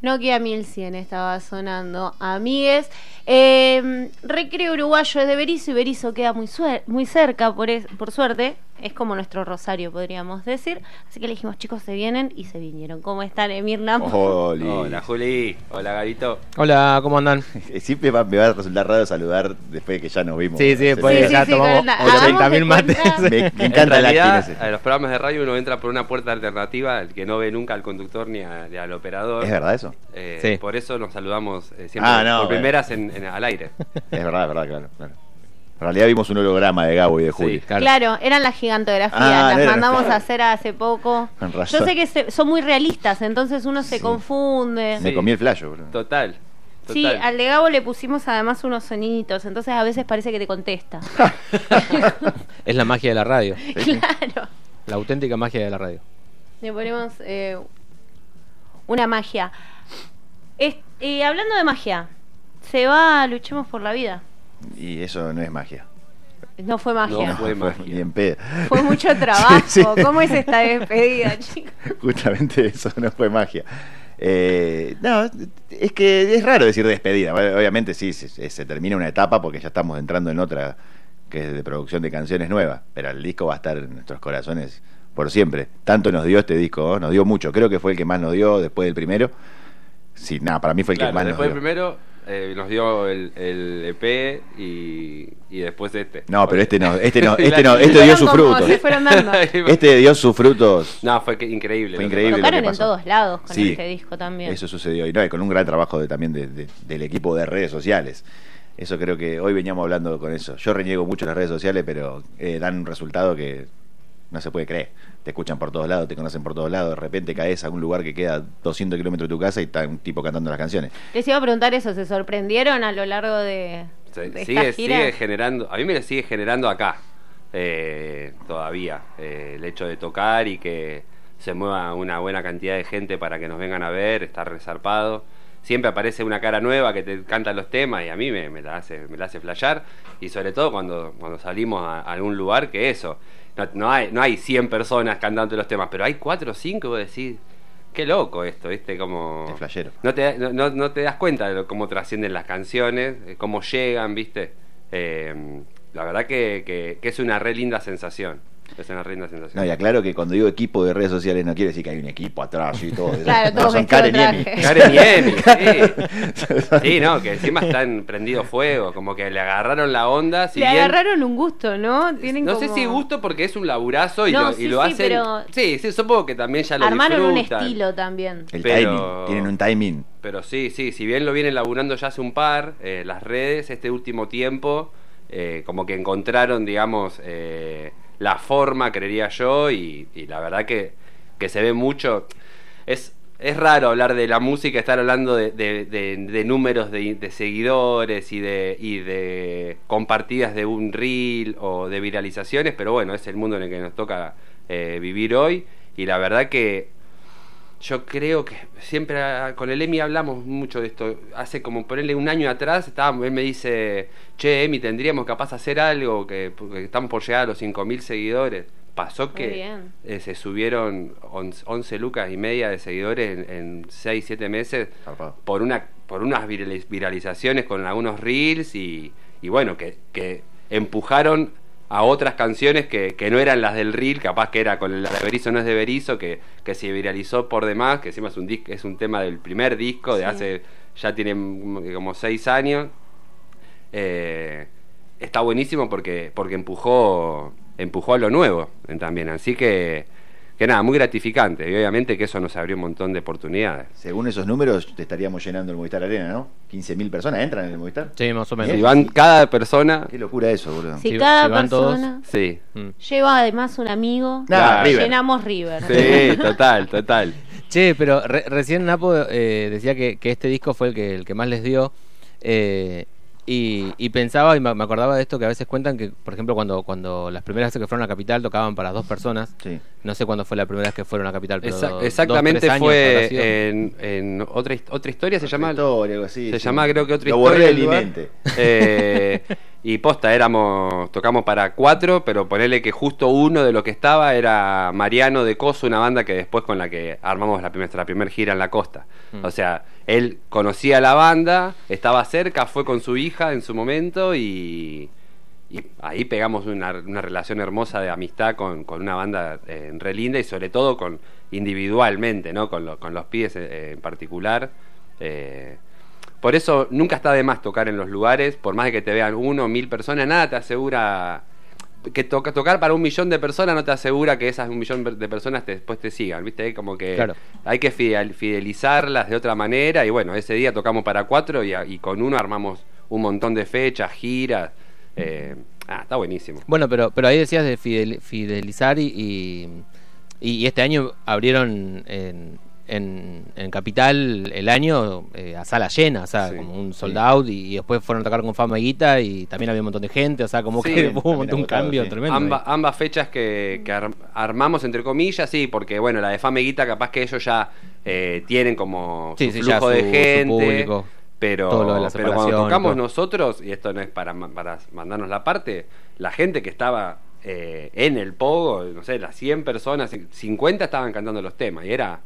Nokia 1100 estaba sonando. Amigues, Recreo Uruguayo es de Berisso y Berisso queda muy cerca, por suerte. Es como nuestro Rosario, podríamos decir. Así que le dijimos, chicos, se vienen y se vinieron. ¿Cómo están, Emirna? Hola, Juli. Hola, Gabito. Hola, ¿cómo andan? Siempre me va a resultar raro saludar después de que ya nos vimos. Sí, después ya tomamos 80.000 mates. Me encanta la actitud. A los programas de radio uno entra por una puerta alternativa, el que no ve nunca al conductor ni al operador. ¿Es verdad eso? Sí. Por eso nos saludamos siempre por primeras al aire. Es verdad, claro. En realidad vimos un holograma de Gabo y de Juli. Sí, claro, eran las gigantografías, las mandamos a hacer hace poco. Yo sé que son muy realistas, entonces uno se confunde. Me comí el flash, bro. Total. Sí, al de Gabo le pusimos además unos soniditos, entonces a veces parece que te contesta. Es la magia de la radio. Claro. La auténtica magia de la radio. Le ponemos una magia. Hablando de magia, se va Luchemos por la Vida. Y eso no es magia. No fue magia. No fue magia. Ni en pedo. Fue mucho trabajo. Sí. ¿Cómo es esta despedida, chicos? Justamente eso no fue magia. No, es que es raro decir despedida. Obviamente sí, se termina una etapa porque ya estamos entrando en otra que es de producción de canciones nuevas. Pero el disco va a estar en nuestros corazones por siempre. Tanto nos dio este disco, ¿no? Nos dio mucho. Creo que fue el que más nos dio después del primero. Sí, para mí fue el que más nos dio. Después del primero nos dio el EP y después este. No, pero este dio sus frutos. Se fueron dando. Este dio sus frutos. No, fue increíble. Fue increíble. Tocaron en todos lados con este disco también. Eso sucedió. Y con un gran trabajo también del equipo de redes sociales. Eso creo que hoy veníamos hablando con eso. Yo reniego mucho las redes sociales, pero dan un resultado que no se puede creer. Te escuchan por todos lados, te conocen por todos lados. De repente caes a un lugar que queda 200 kilómetros de tu casa y está un tipo cantando las canciones. Les iba a preguntar eso, ¿se sorprendieron a lo largo de sigue generando? A mí me sigue generando acá todavía el hecho de tocar y que se mueva una buena cantidad de gente para que nos vengan a ver, está resarpado. Siempre aparece una cara nueva que te canta los temas y a mí me la hace flashear. Y sobre todo cuando salimos a algún lugar, que eso. No hay 100 personas cantando los temas, pero hay 4 o 5 y vos decís, qué loco esto, ¿viste? Como es flashero. No te das cuenta de cómo trascienden las canciones, cómo llegan, ¿viste? La verdad que es una re linda sensación. Es una linda sensación. No, y aclaro que cuando digo equipo de redes sociales no quiere decir que hay un equipo atrás y todo. Claro, todos son Karen y Emi. Karen y Emi, sí. Sí, no, que encima están prendidos fuego, como que le agarraron la onda. Agarraron un gusto, ¿no? No sé si gusto porque es un laburazo y lo hacen. Pero sí, supongo que también ya lo armaron disfrutan. Un estilo también. Timing, tienen un timing. Pero sí, si bien lo vienen laburando ya hace un par, las redes, este último tiempo, como que encontraron, digamos, la forma, creería yo, y la verdad que se ve mucho. Es raro hablar de la música, estar hablando de números de seguidores y de compartidas de un reel o de viralizaciones, pero bueno, es el mundo en el que nos toca vivir hoy, y la verdad que yo creo que siempre con el Emi hablamos mucho de esto. Hace como ponerle un año atrás, él me dice, che, Emi, tendríamos capaz de hacer algo, porque estamos por llegar a los 5.000 seguidores. Pasó que se subieron 11 lucas y media de seguidores en 6-7 meses por unas viralizaciones con algunos reels y bueno, que empujaron a otras canciones que no eran las del reel, capaz que era con la de Berisso no es de Berisso, que se viralizó por demás, que encima es un tema del primer disco de hace, ya tiene como 6 años. Está buenísimo porque empujó a lo nuevo también, así que nada, muy gratificante, y obviamente que eso nos abrió un montón de oportunidades. Según esos números te estaríamos llenando el Movistar Arena, ¿no? 15.000 personas entran en el Movistar. Sí, más o menos. Si van cada persona. Qué locura eso, boludo. Si cada persona sí. lleva además un amigo, llenamos River. Sí, total. Che, pero recién Napo decía que este disco fue el que más les dio. Y pensaba y me acordaba de esto, que a veces cuentan que, por ejemplo, cuando las primeras veces que fueron a Capital tocaban para 2 personas. Sí. No sé cuándo fue la primera vez que fueron a Capital, pero exactamente 2-3 fue en otra historia, se llama. Historia, algo así. Se llama, creo que otra lo historia. Lo borré de mi mente. Y posta, tocamos para 4, pero ponele que justo uno de los que estaba era Mariano de Coso, una banda que después con la que armamos nuestra primer gira en la costa. O sea, él conocía la banda, estaba cerca, fue con su hija en su momento y ahí pegamos una relación hermosa de amistad con una banda re linda y sobre todo individualmente, ¿no? Con los pibes en particular. Por eso nunca está de más tocar en los lugares, por más de que te vean 1 o 1000 personas, nada te asegura que tocar para 1 millón de personas no te asegura que esas 1 millón de personas después te sigan, ¿viste? Como que claro, hay que fidelizarlas de otra manera y bueno, ese día tocamos para 4 y con uno armamos un montón de fechas, giras, está buenísimo. Bueno, pero ahí decías de fidelizar y este año abrieron en Capital el año a sala llena, o sea, Sí, como un sold out y después fueron a tocar con Fama y Guita y también había un montón de gente, o sea, como Sí, que hubo un agotado, cambio sí. tremendo. Ambas fechas que armamos entre comillas, sí, porque bueno, la de Fameguita capaz que ellos ya tienen como Sí, su sí, ya flujo de su gente, público, pero todo lo de la cuando separación, tocamos todo. nosotros, y esto no es para mandarnos la parte, la gente que estaba en el pogo, no sé, las 100 personas, 50 estaban cantando los temas y era...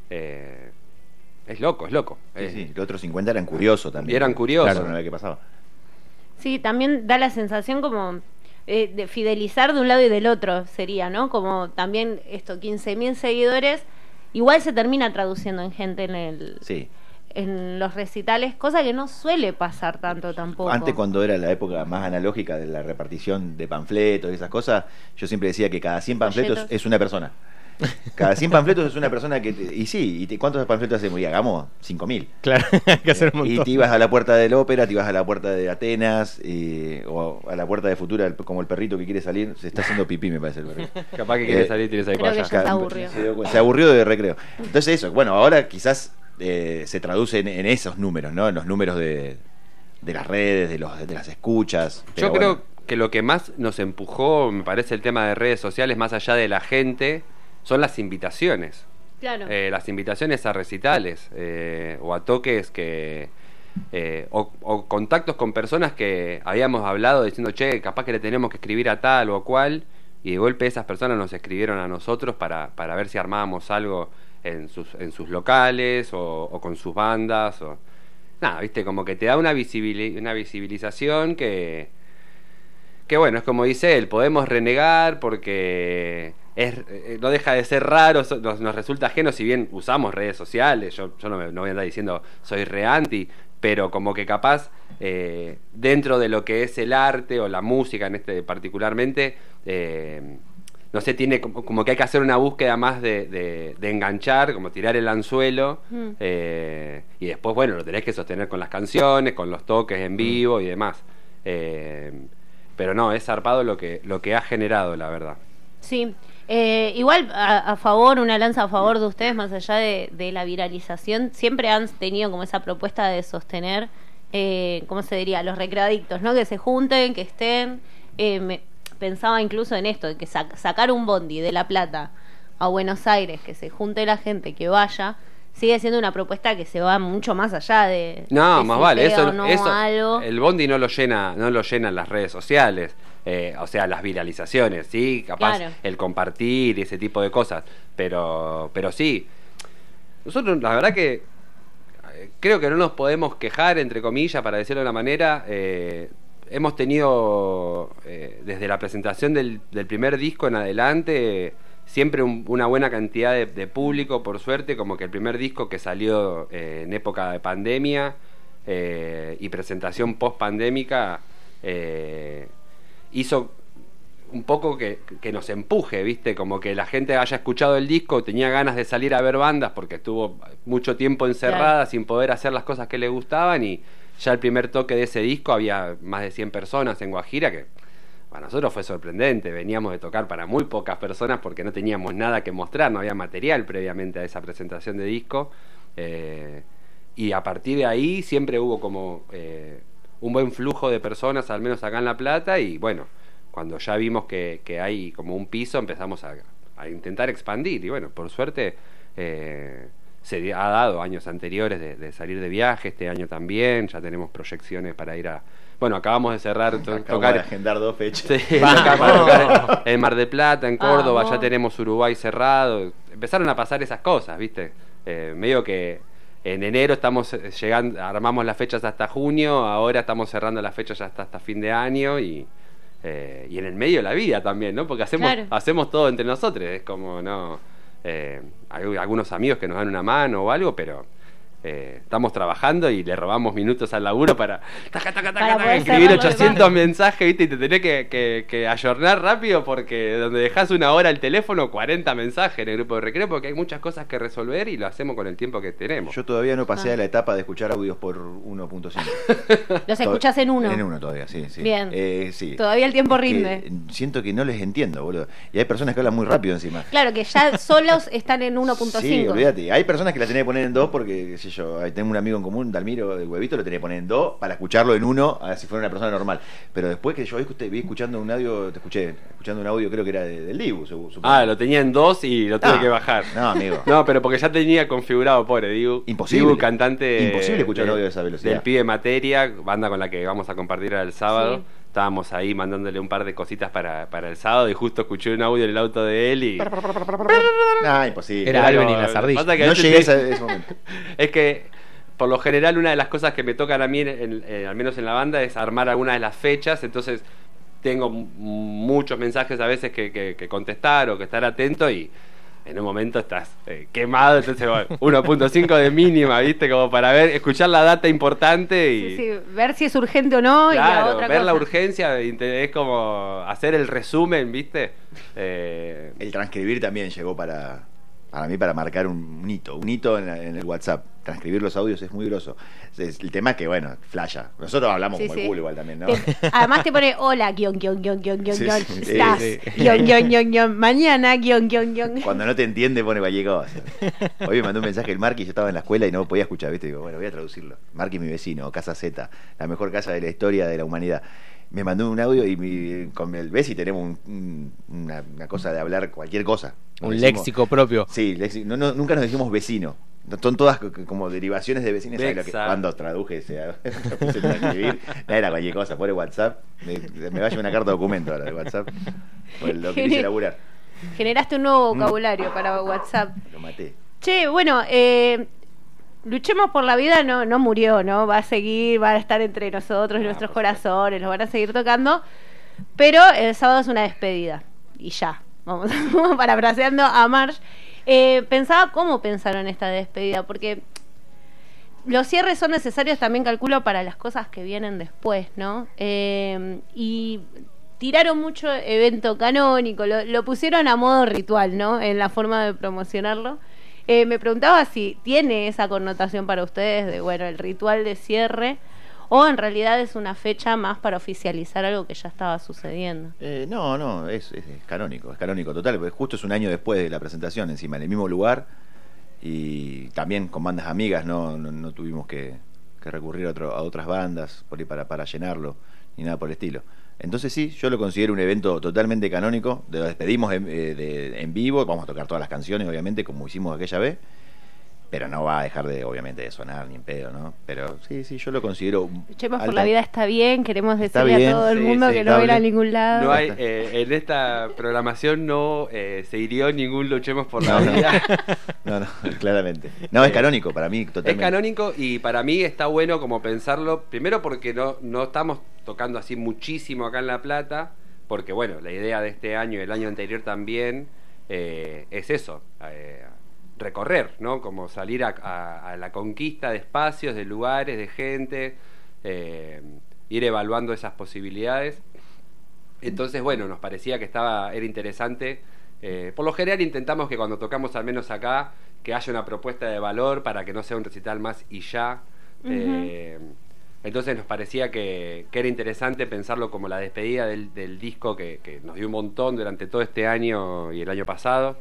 es loco. Sí, sí. Los otros 50 eran curiosos también. Y eran curiosos. Claro, no era qué pasaba. Sí, también da la sensación como de fidelizar de un lado y del otro sería, ¿no? Como también esto, 15.000 seguidores, igual se termina traduciendo en gente Sí. en los recitales, cosa que no suele pasar tanto tampoco. Antes, cuando era la época más analógica de la repartición de panfletos y esas cosas, yo siempre decía que cada 100 panfletos Folletos. es una persona. Cada 100 panfletos es una persona que... y sí, ¿cuántos panfletos hacemos? Y hagamos 5.000. Claro, hay que hacer un Y montón. te ibas a la puerta del ópera, te ibas a la puerta de Atenas, o a la puerta de Futura, como el perrito que quiere salir. Se está haciendo pipí, me parece el perrito. Capaz que quiere salir, tienes ahí creo para que allá. ya se aburrió. Se aburrió de recreo. Entonces eso, bueno, ahora quizás se traduce en esos números, ¿no? En los números de las redes, de las escuchas. Pero Yo creo que lo que más nos empujó, me parece, el tema de redes sociales, más allá de la gente, son las invitaciones. Claro. Las invitaciones a recitales o a toques o contactos con personas que habíamos hablado diciendo, che, capaz que le tenemos que escribir a tal o a cual, y de golpe esas personas nos escribieron a nosotros para ver si armábamos algo en sus locales o con sus bandas o nada, viste, como que te da una visibilización que bueno, es como dice él, podemos renegar porque no deja de ser raro, nos resulta ajeno, si bien usamos redes sociales, yo no voy a andar diciendo soy re anti, pero como que capaz dentro de lo que es el arte o la música en particularmente, no sé, tiene como que hay que hacer una búsqueda más de enganchar, como tirar el anzuelo, y después, bueno, lo tenés que sostener con las canciones, con los toques en vivo y demás. Pero no, es zarpado lo que ha generado, la verdad. Sí, igual a favor, una lanza a favor de ustedes, más allá de la viralización, siempre han tenido como esa propuesta de sostener, ¿cómo se diría? Los recreadictos, ¿no? Que se junten, que estén. Pensaba incluso en esto, de que sacar un bondi de La Plata a Buenos Aires, que se junte la gente, que vaya, sigue siendo una propuesta que se va mucho más allá de... No, de más si vale, pega eso, o no eso algo. el bondi no lo llenan las redes sociales, o sea, las viralizaciones, sí, capaz Claro. el compartir y ese tipo de cosas, pero sí, nosotros la verdad que creo que no nos podemos quejar, entre comillas, para decirlo de una manera. Hemos tenido desde la presentación del primer disco en adelante siempre una buena cantidad de público, por suerte, como que el primer disco que salió en época de pandemia y presentación post pandémica hizo un poco que nos empuje, ¿viste? Como que la gente haya escuchado el disco, tenía ganas de salir a ver bandas porque estuvo mucho tiempo encerrada, Claro. sin poder hacer las cosas que le gustaban, y ya el primer toque de ese disco había más de 100 personas en Guajira, que para nosotros fue sorprendente. Veníamos de tocar para muy pocas personas porque no teníamos nada que mostrar, no había material previamente a esa presentación de disco, y a partir de ahí siempre hubo como un buen flujo de personas, al menos acá en La Plata, y bueno, cuando ya vimos que hay como un piso, empezamos a intentar expandir, y bueno, por suerte se ha dado años anteriores de salir de viaje, este año también, ya tenemos proyecciones para ir a... Bueno, acabamos de cerrar, Acabamos tocar... de agendar 2 fechas. Sí, acabamos de tocar en Mar del Plata, en Córdoba, Vamos. ya tenemos Uruguay cerrado. Empezaron a pasar esas cosas, ¿viste? Medio que en enero estamos llegando, armamos las fechas hasta junio, ahora estamos cerrando las fechas hasta fin de año y en el medio de la vida también, ¿no? Porque Claro. hacemos todo entre nosotros, es como, no... hay algunos amigos que nos dan una mano o algo, pero... estamos trabajando y le robamos minutos al laburo para Para poder escribir cerrar lo 800 demás. mensajes, ¿viste? Y te tenés que ayornar rápido porque donde dejás una hora el teléfono, 40 mensajes en el grupo de recreo porque hay muchas cosas que resolver y lo hacemos con el tiempo que tenemos. Yo todavía no pasé Ah. a la etapa de escuchar audios por 1.5. Los escuchás en uno. En uno todavía, sí. Bien. Sí. Todavía el tiempo Que rinde. siento que no les entiendo, boludo. Y hay personas que hablan muy rápido encima. Claro, que ya solos están en 1.5. Sí, olvídate. Hay personas que la tenés que poner en 2 porque, qué sé yo, ahí tengo un amigo en común, Dalmiro, el huevito, lo tenés que poner en 2 para escucharlo en 1, a ver si fuera una persona normal. Pero después que yo vi escuchando un audio, escuchando un audio, creo que era del Dibu, supongo. Lo tenía en 2 y lo tuve Ah, que bajar. no, amigo. No, pero porque ya tenía configurado, pobre Dibu. Imposible. Dibu, cantante. Imposible escuchar un audio de esa velocidad. Del Pibe Materia, banda con la que vamos a compartir el sábado. Sí. Estábamos ahí mandándole un par de cositas para el sábado y justo escuché un audio en el auto de él y... No, imposible. Era Alvin y las ardillas. Pasa que a No veces llegué a ese momento. Es que, por lo general, una de las cosas que me tocan a mí, al menos en la banda, es armar algunas de las fechas. Entonces, tengo muchos mensajes a veces que contestar o que estar atento y en un momento estás quemado. Entonces, bueno, 1.5 de mínima, ¿viste? Como para escuchar la data importante y... Sí, sí, ver si es urgente o no y la Claro, otra ver cosa. la urgencia es como hacer el resumen, ¿viste? El transcribir también llegó para mí para marcar un hito en el WhatsApp. Transcribir los audios es muy groso. El tema es que, bueno, flasha. Nosotros hablamos Sí, pues, como el sí. culo igual también, ¿no? Además te pone hola, guión, guión, guión, guión, guión, Sí, guión, sí, estás, sí. guión, guión, guión, guión, mañana, guión, guión, guión. Cuando no te entiende pone cualquier cosa. Hoy me mandó un mensaje el Marqui, yo estaba en la escuela y no podía escuchar, ¿viste? Digo, bueno, voy a traducirlo. Marqui, mi vecino, Casa Z, la mejor casa de la historia de la humanidad. Me mandó un audio y con el Bessi tenemos una cosa de hablar cualquier cosa. Nos Un decimos- léxico propio. Sí, nunca nos decimos vecino. Son todas como derivaciones de vecinos. ¿Sabes lo que, Exacto. cuando traduje me puse a escribir, no era cualquier cosa, por el WhatsApp. Me va a llevar una carta de documento ahora de WhatsApp. Por lo que quise laburar. Generaste un nuevo vocabulario para WhatsApp. Lo maté. Che, bueno, luchemos por la vida, no murió, ¿no? Va a seguir, va a estar entre nosotros, nuestros corazones, nos van a seguir tocando. Pero el sábado es una despedida. Y ya, vamos parafraseando a Marge. Pensaba cómo pensaron esta despedida, porque los cierres son necesarios también, calculo, para las cosas que vienen después, ¿no? Y tiraron mucho evento canónico, lo pusieron a modo ritual, ¿no? En la forma de promocionarlo. Me preguntaba si tiene esa connotación para ustedes de, bueno, el ritual de cierre, o en realidad es una fecha más para oficializar algo que ya estaba sucediendo. No, es canónico total, porque justo es un año después de la presentación, encima, en el mismo lugar, y también con bandas amigas, no tuvimos que recurrir a otras bandas por ahí para llenarlo, ni nada por el estilo. Entonces sí, yo lo considero un evento totalmente canónico, lo despedimos en vivo, vamos a tocar todas las canciones, obviamente, como hicimos aquella vez, pero no va a dejar obviamente, de sonar ni en pedo, ¿no? Pero sí, yo lo considero... Luchemos por la vida, está bien, queremos Está decirle bien, a todo el sí, mundo sí, que no va a ir a estable. ningún lado. No hay, en esta programación no se hirió ningún Luchemos por la No, Vida. no, claramente. No, es canónico, para mí, Es totalmente. canónico y para mí está bueno como pensarlo, primero porque no estamos tocando así muchísimo acá en La Plata, porque bueno, la idea de este año y el año anterior también es eso, recorrer, ¿no? Como salir a la conquista de espacios, de lugares, de gente, ir evaluando esas posibilidades. Entonces, bueno, nos parecía que era interesante. Por lo general intentamos que cuando tocamos al menos acá, que haya una propuesta de valor para que no sea un recital más y ya. Entonces nos parecía que era interesante pensarlo como la despedida del disco que nos dio un montón durante todo este año y el año pasado.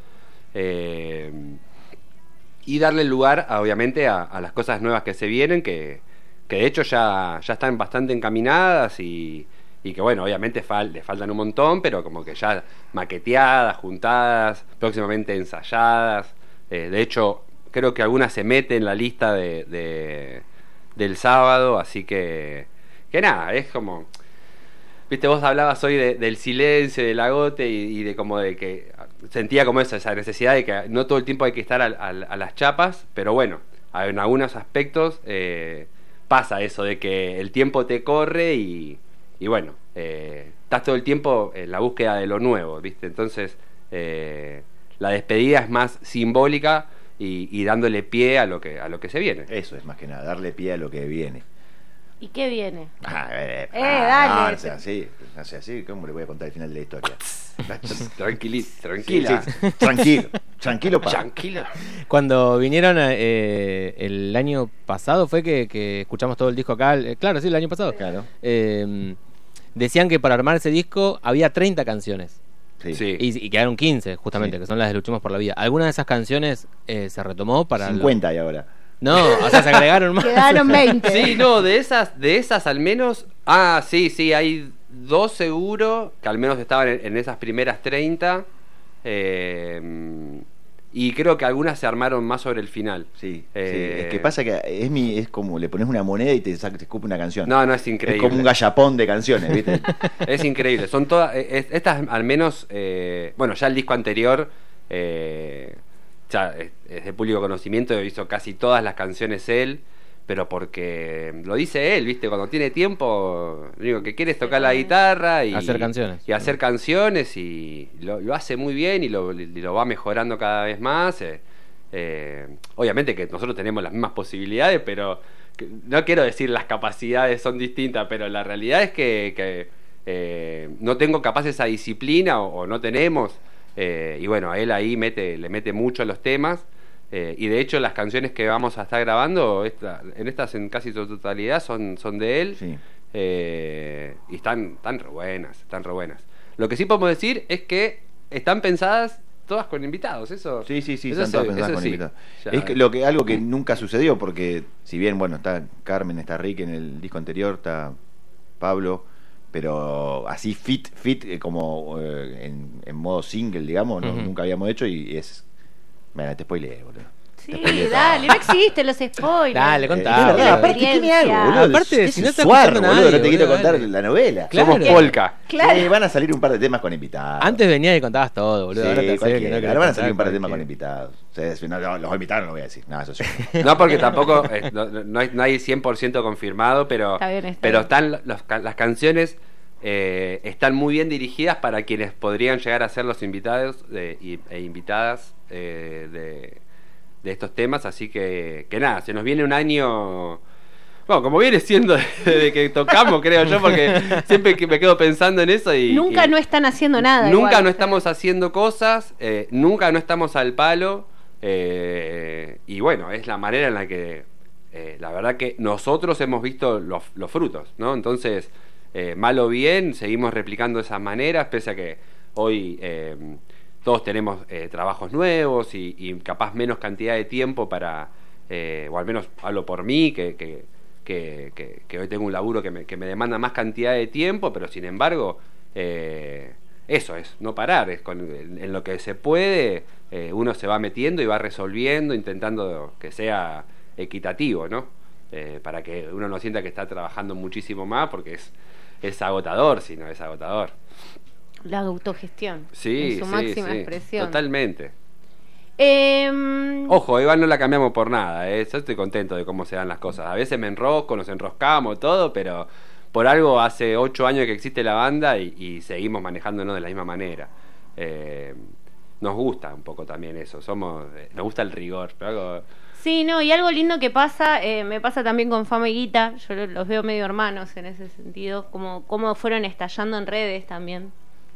Y darle lugar, obviamente, a las cosas nuevas que se vienen, que de hecho ya están bastante encaminadas y que, bueno, obviamente le faltan un montón, pero como que ya maqueteadas, juntadas, próximamente ensayadas. De hecho, creo que alguna se mete en la lista del sábado, así que nada, es como, viste, vos hablabas hoy del silencio, del agote y de como de que sentía como esa necesidad de que no todo el tiempo hay que estar a las chapas, pero bueno, en algunos aspectos pasa eso de que el tiempo te corre y bueno, estás todo el tiempo en la búsqueda de lo nuevo, viste, entonces la despedida es más simbólica y dándole pie a lo que se viene. Eso es más que nada, darle pie a lo que viene. ¿Y qué viene? Dale. No sea así, ¿cómo le voy a contar el final de la historia? Tranquila. Sí, tranquilo, pa. Tranquila. Cuando vinieron el año pasado fue que escuchamos todo el disco acá. Claro, sí, el año pasado. Claro. Decían que para armar ese disco había 30 canciones. Sí. Y quedaron 15, justamente, Sí. que son las de Luchemos por la Vida. ¿Alguna de esas canciones se retomó para 50 y ahora. No, o sea, se agregaron más. Quedaron 20. Sí, no, de esas al menos. Sí, hay 2 seguro que al menos estaban en esas primeras 30. Y creo que algunas se armaron más sobre el final. Sí. Es que pasa que es como le pones una moneda y te escupe una canción. No, es increíble. Es como un gallapón de canciones, ¿viste? Es increíble. Son todas. Estas al menos. Bueno, ya el disco anterior. Ya es de público conocimiento, hizo casi todas las canciones él, pero porque lo dice él, ¿viste? Cuando tiene tiempo, lo único que quiere es tocar la guitarra y hacer canciones. Y hacer canciones, y lo hace muy bien y lo va mejorando cada vez más. Obviamente que nosotros tenemos las mismas posibilidades, pero no quiero decir las capacidades son distintas, pero la realidad es que no tengo capaz esa disciplina o no tenemos. Y bueno, a él ahí le mete mucho a los temas, y de hecho las canciones que vamos a estar grabando en casi su totalidad son de él. Sí. Y están re buenas. Lo que sí podemos decir es que están pensadas todas con invitados. Eso Sí, eso están todas pensadas con sí. invitados. Ya. Es algo que nunca sucedió, porque si bien, bueno, está Carmen, está Rick en el disco anterior, está Pablo, pero así fit como en modo single, digamos, nunca habíamos hecho, y es... Bueno, te spoileé, boludo. Sí, dale, no existen los spoilers. Dale, Es contá. verdad, aparte, ¿qué me hago, boludo? Aparte, Es si no un está suar, escuchando boludo, nadie, no te quiero boludo, contar dale. la novela. Claro. Somos Polka. Claro. Sí, van a salir un par de temas con invitados. Antes venía y contabas todo, boludo. Sí, Ahora te hace que no cualquiera. querés Ahora van a salir un par de contar temas con cualquiera. invitados. Los invitados no lo voy a decir. No, eso sí. No, porque tampoco no hay 100% confirmado, pero Está bien. están las canciones están muy bien dirigidas para quienes podrían llegar a ser los invitados e invitadas de estos temas, así que nada, se nos viene un año, bueno, como viene siendo desde que tocamos, creo yo, porque siempre que me quedo pensando en eso Nunca no están haciendo nada. nunca igual, no estamos haciendo cosas, nunca no estamos al palo, y bueno, es la manera en la que la verdad que nosotros hemos visto los frutos, ¿no? Entonces, mal o bien, seguimos replicando esas maneras, pese a que hoy todos tenemos trabajos nuevos y capaz menos cantidad de tiempo para, o al menos hablo por mí, que hoy tengo un laburo que me demanda más cantidad de tiempo, pero sin embargo, eso es, no parar, en lo que se puede, uno se va metiendo y va resolviendo, intentando que sea equitativo, ¿no? Para que uno no sienta que está trabajando muchísimo más, porque es agotador, si no es agotador. La autogestión. Sí, en su sí, máxima sí, expresión. totalmente. Ojo, igual no la cambiamos por nada, yo estoy contento de cómo se dan las cosas. A veces me enrosco, nos enroscamos, todo, pero por algo hace 8 años que existe la banda y seguimos manejándonos de la misma manera. Nos gusta un poco también eso, nos gusta el rigor, pero Sí, no, y algo lindo que pasa, me pasa también con Fama y Guita, yo los veo medio hermanos en ese sentido, como fueron estallando en redes también.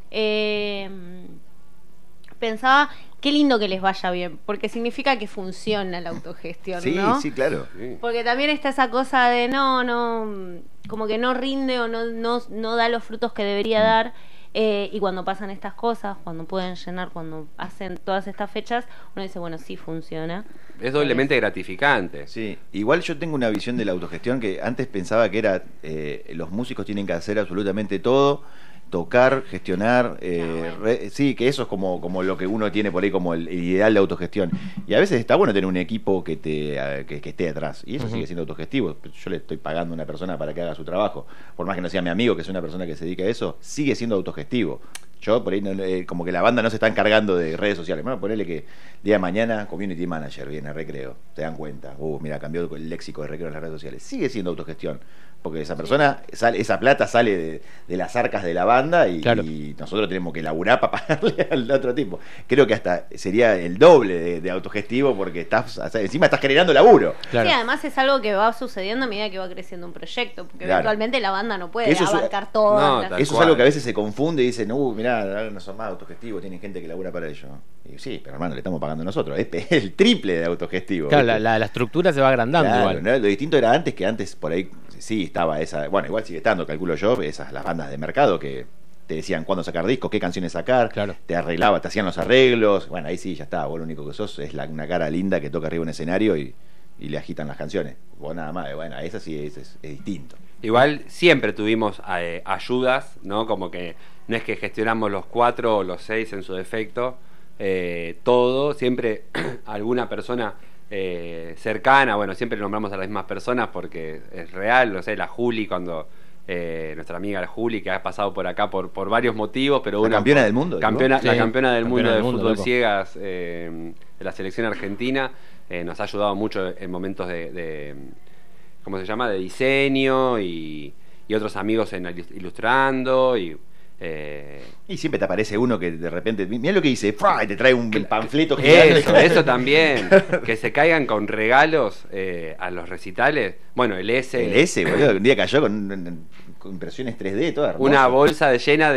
Pensaba, qué lindo que les vaya bien, porque significa que funciona la autogestión, Sí, ¿no? sí, claro. sí. Porque también está esa cosa de no, como que no rinde o no da los frutos que debería dar. Y cuando pasan estas cosas, cuando pueden llenar, cuando hacen todas estas fechas, uno dice, bueno, sí funciona. Es doblemente gratificante. Sí, igual yo tengo una visión de la autogestión que antes pensaba que era los músicos tienen que hacer absolutamente todo tocar, gestionar, sí, que eso es como lo que uno tiene por ahí como el ideal de autogestión. Y a veces está bueno tener un equipo que esté atrás, y eso sigue siendo autogestivo. Yo le estoy pagando a una persona para que haga su trabajo, por más que no sea mi amigo, que es una persona que se dedica a eso, sigue siendo autogestivo. Yo por ahí como que la banda no se está encargando de redes sociales. Bueno, ponele que día de mañana community manager viene a Recreo, te dan cuenta, mira, cambió el léxico de Recreo en las redes sociales. Sigue siendo autogestión, porque esa persona esa plata sale de las arcas de la banda y nosotros tenemos que laburar para pagarle al otro tipo. Creo que hasta sería el doble de autogestivo, porque encima estás generando laburo. Claro. Sí, además es algo que va sucediendo a medida que va creciendo un proyecto, porque eventualmente la banda no puede abarcar todo. Eso es algo que a veces se confunde y dicen, mirá, ahora no son más autogestivos, tienen gente que labura para ello. Y sí, pero hermano, le estamos pagando nosotros. Es el triple de autogestivo. Claro, la estructura se va agrandando igual. ¿No? Lo distinto era antes por ahí sí estaba esa, bueno, igual sigue estando, calculo yo, las bandas de mercado que te decían cuándo sacar discos, qué canciones sacar, te hacían los arreglos. Bueno, ahí sí, ya está, vos lo único que sos es una cara linda que toca arriba un escenario y le agitan las canciones. Vos nada más, bueno, esa sí es distinto. Igual siempre tuvimos ayudas, ¿no? Como que no es que gestionamos los 4 o los 6 en su defecto, todo, siempre alguna persona cercana, bueno, siempre nombramos a las mismas personas porque es real, no sé, la Juli, cuando nuestra amiga la Juli, que ha pasado por acá por varios motivos, pero la campeona del mundo, la campeona del mundo de fútbol ciegas de la selección argentina, nos ha ayudado mucho en momentos de ¿cómo se llama?, de diseño y otros amigos en ilustrando y siempre te aparece uno que de repente, mira lo que dice, y te trae un panfleto gigante. Eso también, que se caigan con regalos a los recitales. Bueno, el S, boludo, un día cayó con impresiones 3D, toda hermosa. Una bolsa llena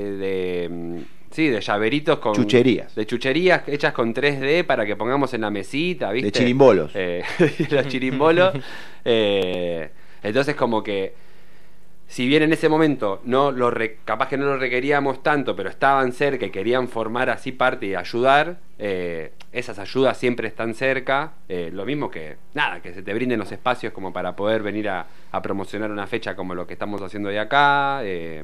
de llaveritos con chucherías. De chucherías hechas con 3D para que pongamos en la mesita, ¿viste? De chirimbolos. Los chirimbolos. Entonces, como que si bien en ese momento capaz que no lo requeríamos tanto, pero estaban cerca y querían formar así parte y ayudar, esas ayudas siempre están cerca. Lo mismo que se te brinden los espacios como para poder venir a promocionar una fecha como lo que estamos haciendo de acá.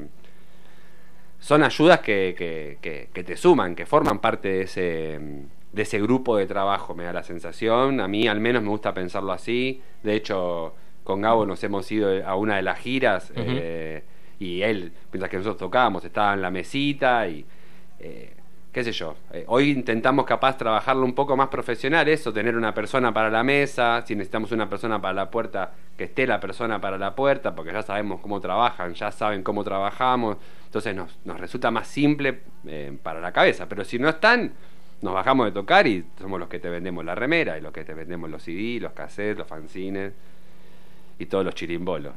Son ayudas que te suman, que forman parte de ese grupo de trabajo, me da la sensación. A mí al menos me gusta pensarlo así. De hecho, con Gabo nos hemos ido a una de las giras y él, mientras que nosotros tocábamos, estaba en la mesita y qué sé yo. Hoy intentamos capaz trabajarlo un poco más profesional, eso, tener una persona para la mesa, si necesitamos una persona para la puerta, que esté la persona para la puerta, porque ya sabemos cómo trabajan, ya saben cómo trabajamos, entonces nos resulta más simple para la cabeza, pero si no están, nos bajamos de tocar y somos los que te vendemos la remera y los que te vendemos los CD, los cassettes, los fanzines y todos los chirimbolos.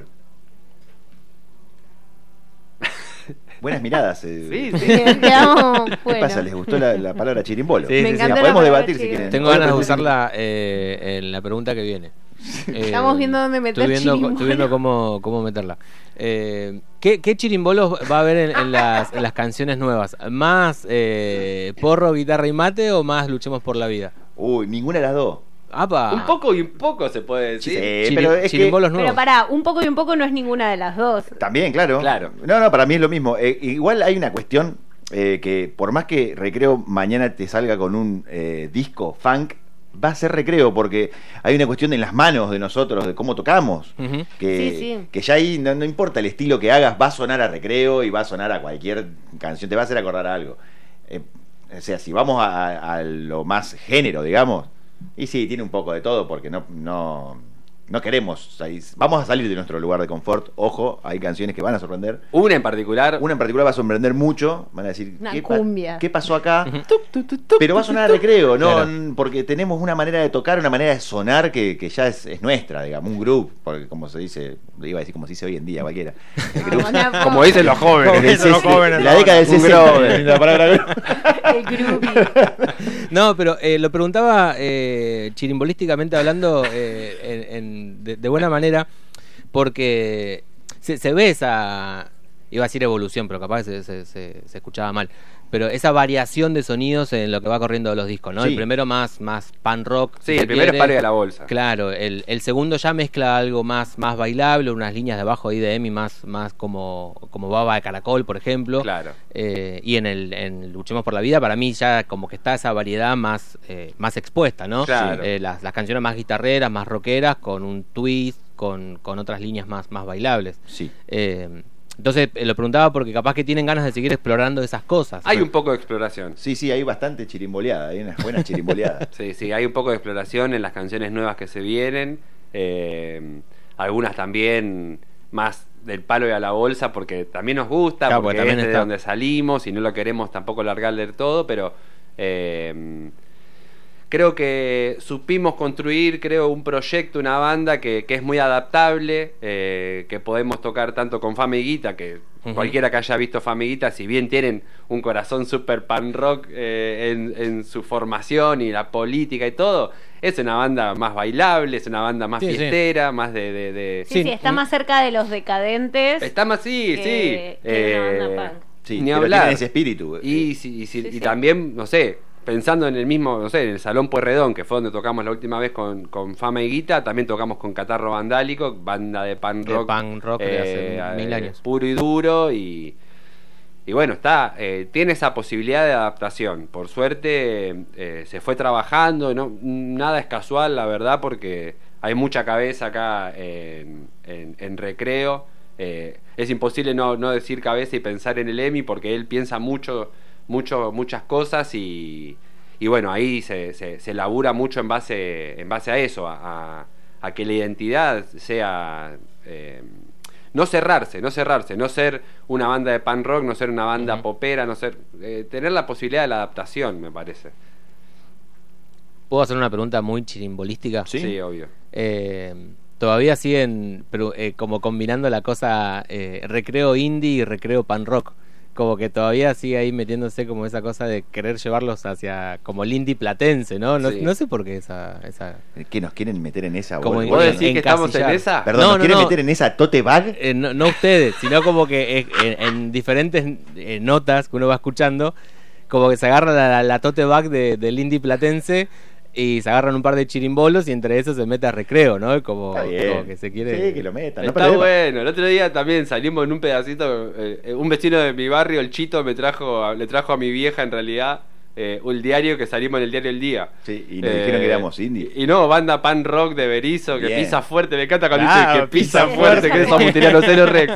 Buenas miradas. Sí. ¿Qué pasa? ¿Les gustó la palabra chirimbolo? Sí, me encantó. Podemos debatir si quieren. Tengo ganas de usarla en la pregunta que viene. Estamos viendo dónde meter chirimbolo. Estoy viendo cómo meterla. ¿Qué chirimbolos va a haber en las canciones nuevas? ¿Más porro, guitarra y mate o más luchemos por la vida? Ninguna de las dos. ¡Apa! Un poco y un poco se puede decir. Sí, pero es chirimbolos nuevos. Pero pará, un poco y un poco no es ninguna de las dos. También, claro. No, para mí es lo mismo. Igual hay una cuestión que por más que Recreo mañana te salga con un disco funk, va a ser Recreo, porque hay una cuestión en las manos de nosotros, de cómo tocamos, que ya ahí no importa el estilo que hagas, va a sonar a Recreo y va a sonar a cualquier canción, te va a hacer acordar a algo. O sea, si vamos a lo más género, digamos, y sí, tiene un poco de todo, porque no queremos salir, vamos a salir de nuestro lugar de confort. Ojo, hay canciones que van a sorprender. Una en particular va a sorprender mucho. Van a decir, cumbia. ¿Qué pasó acá? Pero va a sonar a Recreo, ¿no? Porque tenemos una manera de tocar, una manera de sonar que ya es nuestra, digamos, un groove, porque como se dice, iba a decir como se dice hoy en día cualquiera. Como dicen los jóvenes. La década del 60. La palabra el groovy. No, pero lo preguntaba chirimbolísticamente hablando de buena manera, porque se ve esa, iba a decir evolución, pero capaz se escuchaba mal, pero esa variación de sonidos en lo que va corriendo de los discos, ¿no? Sí. El primero más pan rock. Sí, si el se primero es quiere. Palo de la Bolsa. Claro, el segundo ya mezcla algo más bailable, unas líneas de abajo ahí de Emi más como Baba de Caracol, por ejemplo. Claro. Y en Luchemos por la Vida, para mí ya como que está esa variedad más expuesta, ¿no? Claro. Las canciones más guitarreras, más rockeras, con un twist, con otras líneas más bailables. Sí. Entonces lo preguntaba porque capaz que tienen ganas de seguir explorando esas cosas. Hay un poco de exploración. Sí, hay bastante chirimboleada, hay unas buenas chirimboleadas. Sí, hay un poco de exploración en las canciones nuevas que se vienen. Algunas también más del palo y a la bolsa, porque también nos gusta, Claro, porque también es de está. donde salimos y no lo queremos tampoco largar del todo, pero creo que supimos construir, un proyecto, una banda que es muy adaptable, que podemos tocar tanto con Fama y Guita, que cualquiera que haya visto Fama y Guita, si bien tienen un corazón super pan rock en su formación y la política y todo, es una banda más bailable, es una banda más Sí, sí. fiestera, más de... Sí, Sí, está más cerca de los Decadentes. Está más, sí. que una banda punk. Sí, Ni pero hablar. tienen ese espíritu. Y Sí. también, no sé, pensando en el mismo, no sé, en el Salón Pueyrredón, que fue donde tocamos la última vez con Fama y Guita, también tocamos con Catarro Vandálico, banda de punk De rock. punk rock de hace 1000 años. Puro y duro, y bueno, tiene esa posibilidad de adaptación. Por suerte se fue trabajando, nada es casual, la verdad, porque hay mucha cabeza acá en Recreo. Es imposible no decir cabeza y pensar en el Emi, porque él piensa muchas cosas, y bueno, ahí se labura mucho en base a eso, a que la identidad sea no cerrarse, no ser una banda de punk rock, no ser una banda popera, tener la posibilidad de la adaptación, me parece. ¿Puedo hacer una pregunta muy chirimbolística? Sí. Obvio. Todavía siguen como combinando la cosa recreo indie y recreo pan rock. Como que todavía sigue ahí metiéndose como esa cosa de querer llevarlos hacia como el indie platense, ¿no? Sí. No sé por qué esa... ¿Qué nos quieren meter en esa Como bolsa? ¿Vos decís que estamos en encasillar. esa? Perdón, No, ¿nos no, quieren no. meter en esa tote bag? No ustedes, sino como que en diferentes notas que uno va escuchando, como que se agarra la tote bag del indie platense y se agarran un par de chirimbolos y entre esos se mete a recreo, ¿no? Como que se quiere... Sí, que lo metan. no Está problema. bueno. El otro día también salimos en un pedacito. Un vecino de mi barrio, el Chito, le trajo a mi vieja, en realidad, un diario que salimos en el diario El Día. Sí, y nos dijeron que éramos indie. Y no, banda pan rock de Berizo, que Bien. pisa fuerte. Me encanta cuando Claro, dice que pisa pisa fuerte, fuerte. que es Samutiliano Cero Rex.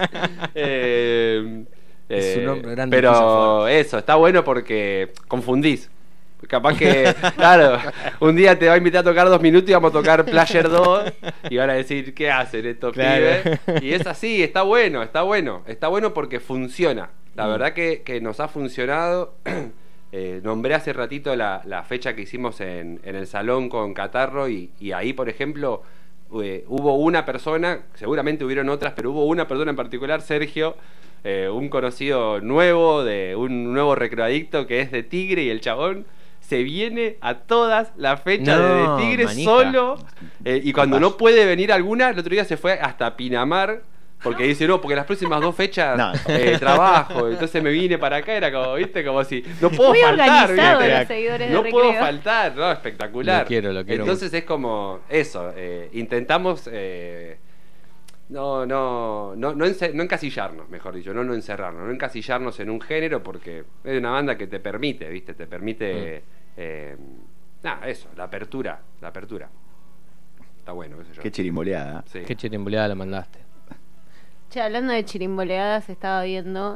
Es un nombre grande, pisa pero fuerte. eso, está bueno porque confundís. Capaz que, claro, un día te va a invitar a tocar 2 minutos y vamos a tocar Player 2 y van a decir, ¿qué hacen estos Claro. pibes? Y es así, está bueno porque funciona. La verdad que nos ha funcionado. Nombré hace ratito la fecha que hicimos en el salón con Catarro, y ahí, por ejemplo, hubo una persona, seguramente hubieron otras, pero hubo una persona en particular, Sergio, un conocido nuevo, de un nuevo recreadicto que es de Tigre, y el chabón se viene a todas las fechas No, de Tigre manija. solo, y cuando Capaz. no puede venir alguna, el otro día se fue hasta Pinamar, porque dice, no, porque las próximas 2 fechas No. trabajo, entonces me vine para acá, era como, viste, como si, no puedo Muy faltar, organizado ¿viste? los seguidores de No puedo Recreo. faltar, no, espectacular. Lo quiero Entonces es como eso, intentamos no encasillarnos, mejor dicho, no encerrarnos, no encasillarnos en un género, porque es una banda que te permite, ¿viste? Te permite eso, la apertura. Está bueno, qué sé yo. Qué chirimboleada. Sí. Qué chirimboleada la mandaste. Che, hablando de chirimboleadas, estaba viendo.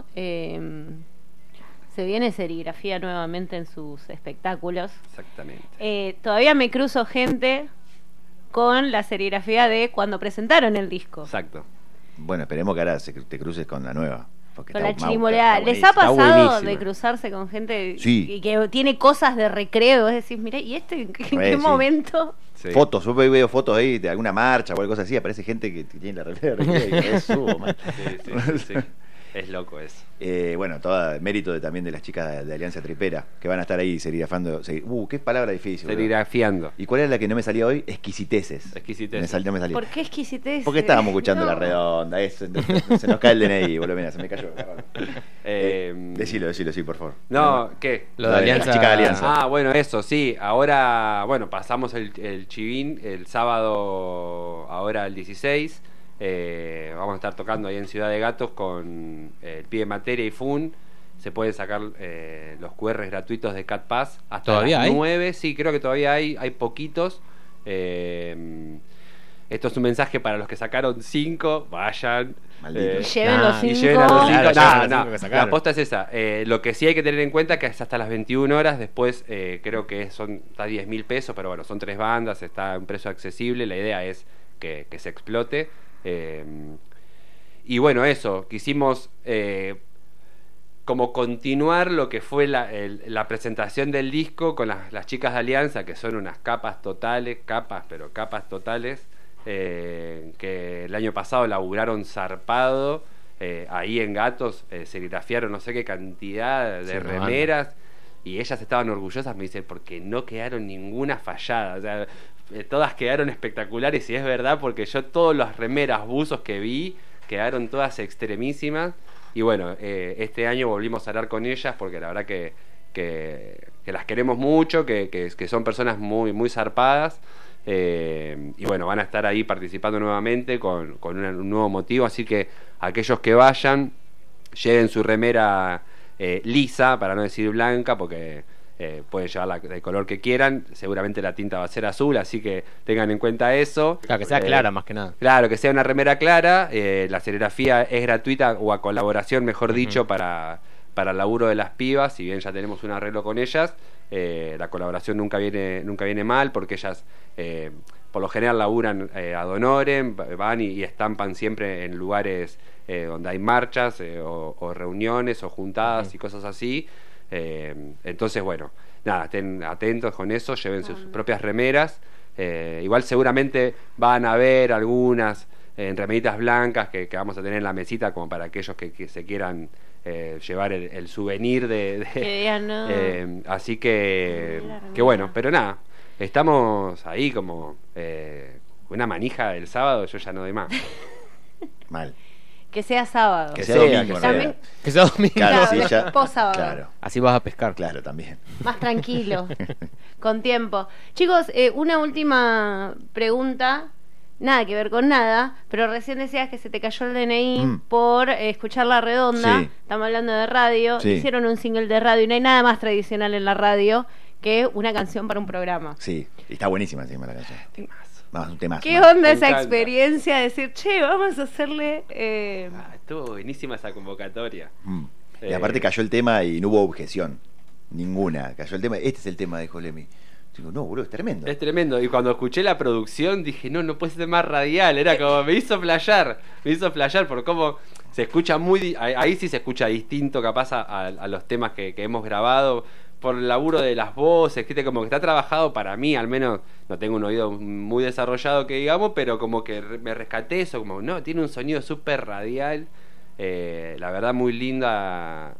Se viene serigrafía nuevamente en sus espectáculos. Exactamente. Todavía me cruzo gente con la serigrafía de cuando presentaron el disco. Exacto. Bueno, esperemos que ahora te cruces con la nueva. Porque Con está la mau- chirimboleada. está ¿Les ha buenísima. pasado buenísima. de cruzarse con gente Sí. y que tiene cosas de recreo? Es decir, mira, ¿y este en qué Sí. momento? Sí. Fotos, yo veo fotos ahí de alguna marcha o algo así, aparece gente que tiene la remera de Recreo y me subo, man. Sí. Es loco eso. Bueno, todo mérito también de las chicas de Alianza Tripera, que van a estar ahí serigrafando. Qué palabra difícil. Serigrafiando. ¿Y cuál era la que no me salía hoy? Exquisiteces. Exquisiteces. No me salía. ¿Por qué exquisitez? Porque estábamos escuchando No. La Redonda. Eso, se nos cae el DNI, boludo. Mira, se me cayó. Decilo, sí, por favor. No, ¿qué? Lo de Alianza. Las chicas de Alianza. Ah, bueno, eso, sí. Ahora, bueno, pasamos el chivín el sábado, ahora el 16. Vamos a estar tocando ahí en Ciudad de Gatos con el Pie de Materia y FUN. Se pueden sacar los QRs gratuitos de Cat Pass hasta ¿Todavía las hay? 9. Sí, creo que todavía hay poquitos. Esto es un mensaje para los que sacaron 5. Vayan. Maldito. Lleven los Y 5. lleven a los 5. Claro, lleven a los No, cinco que sacaron. la aposta es esa. Lo que sí hay que tener en cuenta es que es hasta las 21 horas. Después creo que está 10.000 pesos, pero bueno, son 3 bandas, está un precio accesible. La idea es que se explote. Y bueno, eso, quisimos como continuar lo que fue la presentación del disco con las chicas de Alianza, que son unas capas totales, capas totales, que el año pasado laburaron zarpado, ahí en Gatos, serigrafiaron no sé qué cantidad de Sí, una remeras, y ellas estaban orgullosas, me dicen, porque no quedaron ninguna fallada, o sea, todas quedaron espectaculares, y es verdad, porque yo todas las remeras, buzos que vi, quedaron todas extremísimas. Y bueno, este año volvimos a hablar con ellas porque la verdad que las queremos mucho, que son personas muy, muy zarpadas. Y bueno, van a estar ahí participando nuevamente con un nuevo motivo. Así que aquellos que vayan, lleven su remera lisa, para no decir blanca, porque pueden llevarla del color que quieran. Seguramente la tinta va a ser azul, así que tengan en cuenta eso. Claro, que sea clara más que nada. Claro, que sea una remera clara. La serigrafía es gratuita, o a colaboración, mejor dicho, para el laburo de las pibas. Si bien ya tenemos un arreglo con ellas, la colaboración nunca viene mal, porque ellas por lo general laburan ad honorem, van y estampan siempre en lugares donde hay marchas o reuniones o juntadas y cosas así. Entonces, bueno, nada, estén atentos con eso, lleven sus propias remeras. Igual seguramente van a ver algunas remeritas blancas que vamos a tener en la mesita, como para aquellos que se quieran llevar el souvenir Que digan, no. así que bueno, pero nada, estamos ahí como una manija del sábado, yo ya no doy más. Mal. Que sea sábado. Que sea sea domingo, domingo, que ¿no? También- Que sea domingo. Claro, Claro, sí, ya. post-sábado. Claro, Así vas a pescar. claro, también. Más tranquilo, con tiempo. Chicos, una última pregunta, nada que ver con nada, pero recién decías que se te cayó el DNI por escuchar La Redonda. Sí. Estamos hablando de radio. Sí. Hicieron un single de radio y no hay nada más tradicional en la radio que una canción para un programa. Sí, y está buenísima encima la canción. Vamos, un temazo. ¿Qué mal. onda Me esa encanta. experiencia de decir, che, vamos a hacerle... Estuvo buenísima esa convocatoria. Y aparte cayó el tema y no hubo objeción. Ninguna. Cayó el tema. Este es el tema, dijo Lemmy. Digo, no, boludo, es tremendo. Es tremendo. Y cuando escuché la producción dije, no puede ser más radial. Era como, me hizo flashear por cómo se escucha ahí sí se escucha distinto capaz a los temas que hemos grabado, por el laburo de las voces, que como que está trabajado. Para mí, al menos, no tengo un oído muy desarrollado que digamos, pero como que me rescaté eso, como, no, tiene un sonido súper radial. La verdad, muy linda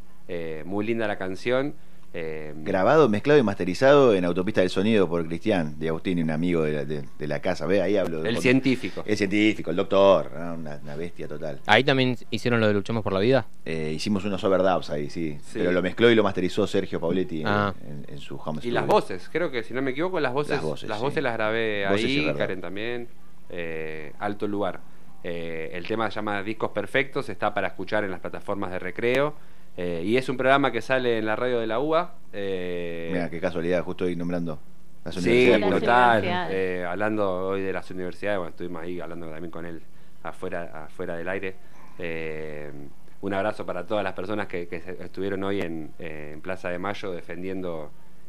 la canción. Grabado, mezclado y masterizado en Autopista del Sonido por Cristian de Agustín, un amigo de la casa. Ve, ahí hablo. El científico. El científico, el doctor, ¿no? Una bestia total. Ahí también hicieron lo de Luchemos por la Vida. Hicimos unos overdubs ahí, sí. Sí. Pero lo mezcló y lo masterizó Sergio Pauletti Ah. en su home Y studio. las voces, creo que si no me equivoco, las voces sí. las grabé Voces, ahí, es verdad. Karen también, alto lugar. El tema se llama Discos Perfectos, está para escuchar en las plataformas de recreo, y es un programa que sale en la radio de la UBA. Mira, qué casualidad, justo ahí nombrando las Sí, universidades. Las total. universidades. Hablando hoy de las universidades, bueno, estuvimos ahí hablando también con él afuera del aire. Un abrazo para todas las personas que estuvieron hoy en Plaza de Mayo defendiendo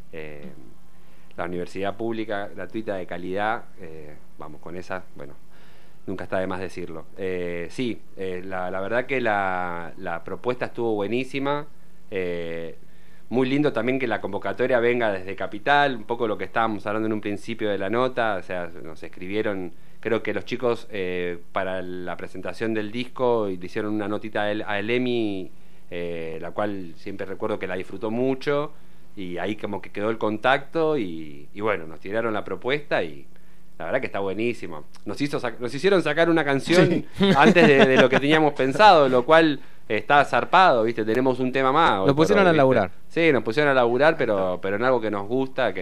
la universidad pública, gratuita, de calidad. Vamos con esa, bueno, nunca está de más decirlo. La verdad que la propuesta estuvo buenísima. muy lindo también que la convocatoria venga desde Capital, un poco lo que estábamos hablando en un principio de la nota, o sea, nos escribieron, creo que los chicos para la presentación del disco le hicieron una notita a el Emi, la cual siempre recuerdo que la disfrutó mucho, y ahí como que quedó el contacto, y bueno, nos tiraron la propuesta y la verdad que está buenísimo. Nos hicieron sacar una canción antes de lo que teníamos pensado, lo cual está zarpado, ¿viste? Tenemos un tema más. Nos pusieron a laburar. Sí, nos pusieron a laburar, pero en algo que nos gusta, que